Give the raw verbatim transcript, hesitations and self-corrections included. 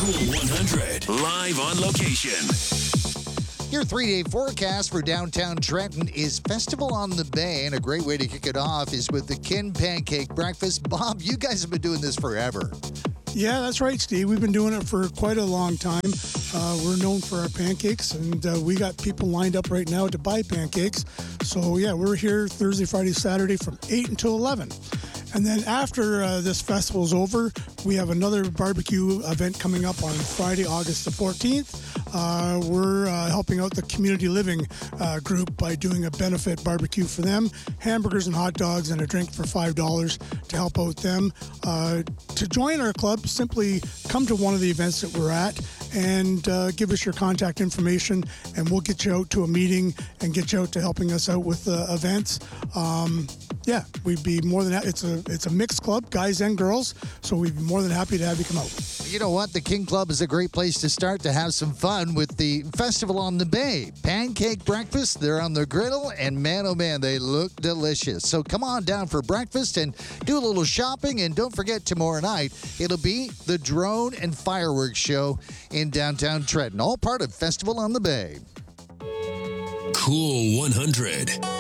Cool one hundred, live on location. Your three-day forecast for downtown Trenton is Festival on the Bay, and a great way to kick it off is with the Kin Pancake Breakfast. Bob, you guys have been doing this forever. Yeah, that's right, Steve. We've been doing it for quite a long time. Uh, we're known for our pancakes, and uh, we got people lined up right now to buy pancakes. So, yeah, we're here Thursday, Friday, Saturday from eight until eleven. And then after uh, this festival is over, we have another barbecue event coming up on Friday, August the fourteenth. Uh, we're uh, helping out the community living uh, group by doing a benefit barbecue for them, hamburgers and hot dogs and a drink for five dollars to help out them. Uh, to join our club, simply come to one of the events that we're at and uh, give us your contact information, and we'll get you out to a meeting and get you out to helping us out with uh, events. Um, yeah, we'd be more than happy. It's a it's a mixed club, guys and girls, so we'd be more than happy to have you come out. You know what? The King Club is a great place to start to have some fun with the Festival on the Bay. Pancake breakfast, they're on the griddle, and man, oh man, they look delicious. So come on down for breakfast and do a little shopping, and don't forget tomorrow night, it'll be the Drone and Fireworks Show in downtown Trenton, all part of Festival on the Bay. Cool one hundred.